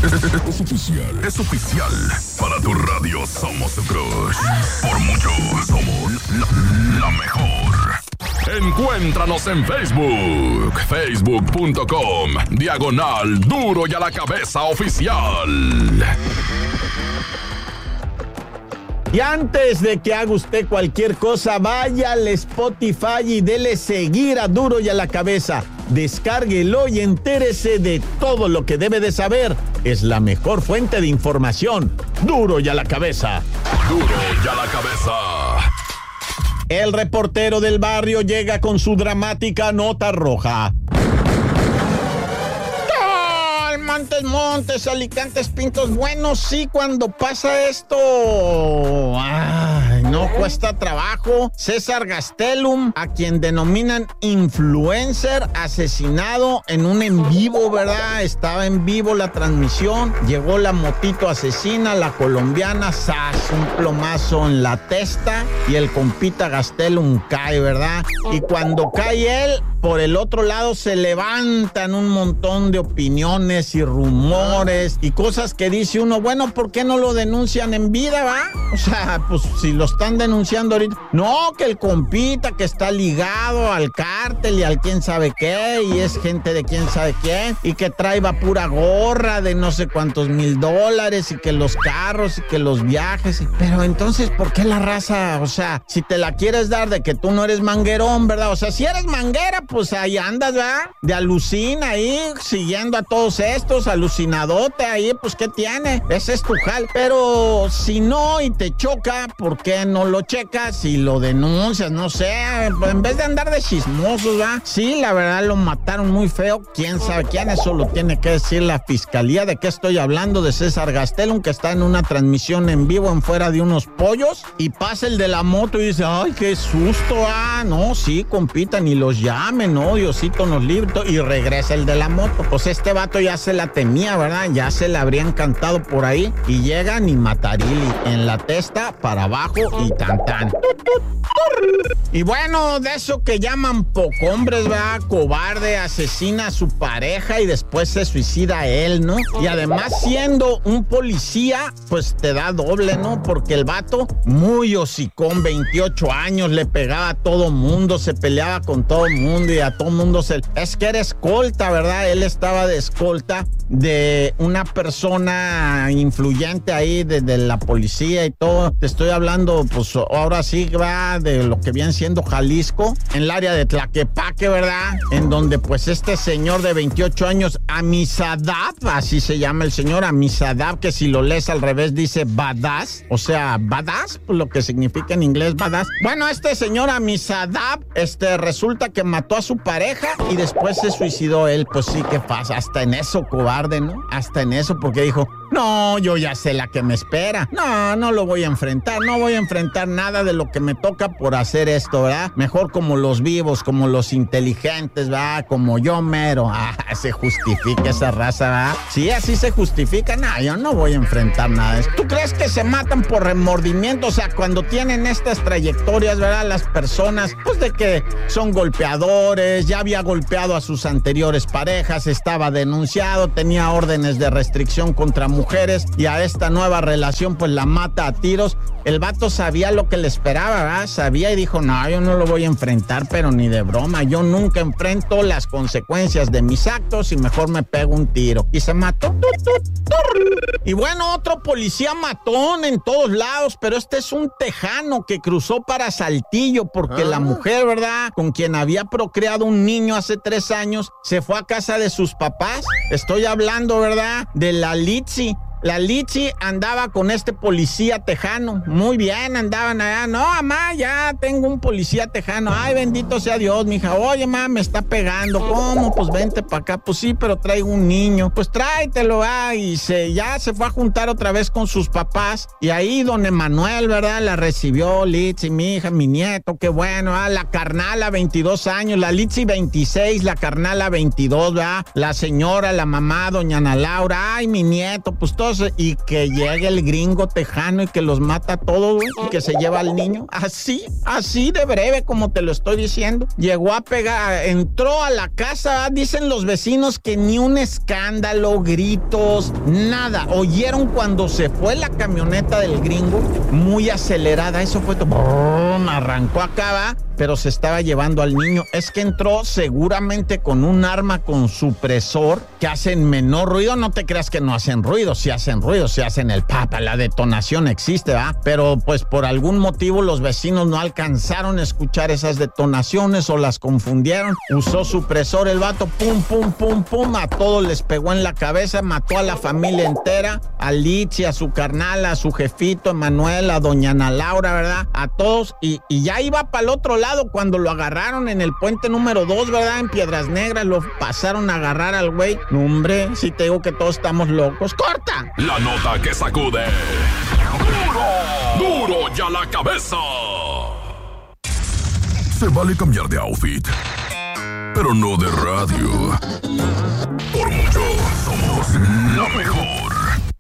Es oficial. Para tu radio somos tu crush. Por mucho, somos la mejor. Encuéntranos en Facebook. Facebook.com/Duro y a la Cabeza Oficial. Y antes de que haga usted cualquier cosa, vaya al Spotify y dele seguir a Duro y a la Cabeza. Descárguelo y entérese de todo lo que debe de saber. Es la mejor fuente de información. Duro y a la Cabeza. Duro y a la Cabeza. El reportero del barrio llega con su dramática nota roja. Montes, Alicantes, Pintos. Bueno, sí, cuando pasa esto, no cuesta trabajo. César Gastelum, a quien denominan influencer, asesinado en un en vivo, ¿verdad? Estaba en vivo la transmisión. Llegó la motito asesina, la colombiana, ¡zas! Un plomazo en la testa y el compita Gastelum cae, ¿verdad? Y cuando cae él, por el otro lado se levantan un montón de opiniones y rumores y cosas que dice uno, bueno, ¿por qué no lo denuncian en vida, va? O sea, pues si lo están denunciando ahorita. No, que el compita que está ligado al cártel y al quién sabe qué, y es gente de quién sabe quién, y que trae pura gorra de no sé cuántos $1,000, y que los carros, y que los viajes. Pero entonces, ¿por qué la raza? O sea, si te la quieres dar de que tú no eres manguerón, ¿verdad? O sea, si eres manguera, pues ahí andas, ¿verdad? De alucina ahí, siguiendo a todos estos, alucinadote ahí, pues ¿qué tiene? Ese es tu jal. Pero si no y te choca, ¿por qué no lo checas y lo denuncias? No sé, en vez de andar de chismosos, ¿verdad? Sí, la verdad lo mataron muy feo. ¿Quién sabe quién? Eso lo tiene que decir la fiscalía. ¿De qué estoy hablando? De César Gastelum, que está en una transmisión en vivo en Fuera de Unos Pollos, y pasa el de la moto y dice, ay, qué susto, no, sí, compita, ni los llamen, no, Diosito nos libre, y regresa el de la moto. Pues este vato ya se la temía, ¿verdad? Ya se la habría encantado por ahí, y llegan y matarili en la testa, para abajo y tan tan. Y bueno, de eso que llaman pocombres, ¿verdad? Cobarde, asesina a su pareja y después se suicida él, ¿no? Y además siendo un policía, pues te da doble, ¿no? Porque el vato, muy hocicón, 28 años, le pegaba a todo mundo, se peleaba con todo mundo y a todo mundo es que era escolta, ¿verdad? Él estaba de escolta de una persona influyente ahí de la policía y todo. Te estoy hablando, pues ahora sí, va de lo que viene siendo Jalisco, en el área de Tlaquepaque, ¿verdad? En donde pues este señor de 28 años, Amisadab, así se llama el señor Amisadab, que si lo lees al revés dice badass, o sea, badass, pues lo que significa en inglés badass. Bueno, este señor Amisadab, resulta que mató a su pareja y después se suicidó él. Pues sí, ¿qué pasa? Hasta en eso, cobarde, ¿no? Hasta en eso, porque dijo, no, yo ya sé la que me espera. No lo voy a enfrentar. No voy a enfrentar nada de lo que me toca por hacer esto, ¿verdad? Mejor como los vivos, como los inteligentes, ¿verdad? Como yo mero. Se justifica esa raza, ¿verdad? Sí, así se justifica. Yo no voy a enfrentar nada de eso. ¿Tú crees que se matan por remordimiento? O sea, cuando tienen estas trayectorias, ¿verdad? Las personas, pues de que son golpeadores, ya había golpeado a sus anteriores parejas, estaba denunciado, tenía órdenes de restricción contra mujeres, y a esta nueva relación pues la mata a tiros. El vato sabía lo que le esperaba, ¿verdad? Sabía y dijo, no, yo no lo voy a enfrentar, pero ni de broma. Yo nunca enfrento las consecuencias de mis actos y mejor me pego un tiro. Y se mató. Y bueno, otro policía matón en todos lados, pero este es un tejano que cruzó para Saltillo porque la mujer, ¿verdad?, con quien había procreado un niño hace 3 años, se fue a casa de sus papás. Estoy hablando, ¿verdad?, de la Litsi. La Litsi andaba con este policía tejano. Muy bien, andaban allá. No, mamá, ya tengo un policía tejano. Ay, bendito sea Dios, mija. Oye, mamá, me está pegando. ¿Cómo? Pues vente para acá. Pues sí, pero traigo un niño. Pues tráetelo, y ya se fue a juntar otra vez con sus papás. Y ahí don Emanuel, ¿verdad?, la recibió. Litsi, mi hija, mi nieto, qué bueno. La carnala, 22 años. La Litsi, 26. La carnala, 22, ¿verdad? La señora, la mamá, doña Ana Laura. Ay, mi nieto, pues todo todos y que llegue el gringo tejano y que los mata a todos, güey, y que se lleva al niño. Así de breve como te lo estoy diciendo. Llegó a pegar, entró a la casa, dicen los vecinos que ni un escándalo, gritos, nada. Oyeron cuando se fue la camioneta del gringo, muy acelerada, eso fue todo, ¡brum! Arrancó acá, va, pero se estaba llevando al niño. Es que entró seguramente con un arma con supresor que hacen menor ruido. No te creas que no hacen ruido, si hacen ruido, si hacen el papa, la detonación existe, ¿va? Pero pues por algún motivo los vecinos no alcanzaron a escuchar esas detonaciones o las confundieron. Usó supresor el vato, pum, pum, pum, pum, a todos les pegó en la cabeza, mató a la familia entera, a Litsi, a su carnal, a su jefito, Emanuel, a doña Ana Laura, ¿verdad? A todos, y ya iba para el otro lado cuando lo agarraron en el puente número 2, ¿verdad? En Piedras Negras, lo pasaron a agarrar al güey. No, hombre, si te digo que todos estamos locos. ¡Corta! La nota que sacude. ¡Duro ya la cabeza! Se vale cambiar de outfit, pero no de radio. Por mucho somos